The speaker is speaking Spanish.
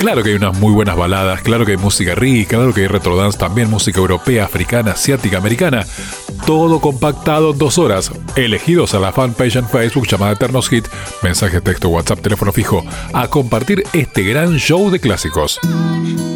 Claro que hay unas muy buenas baladas, claro que hay música rica, claro que hay retrodance también, música europea, africana, asiática, americana. Todo compactado en 2 horas, elegidos a la fanpage en Facebook llamada Eternos Hit, mensaje, texto, WhatsApp, teléfono fijo, a compartir este gran show de clásicos.